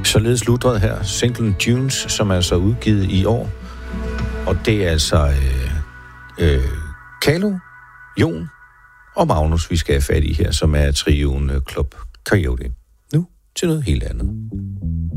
Således ludret her, singlen Tunes, som er så udgivet i år. Og det er altså Kalo, Jon og Magnus, vi skal have fat i her, som er trioen Club Coyote. Nu til noget helt andet.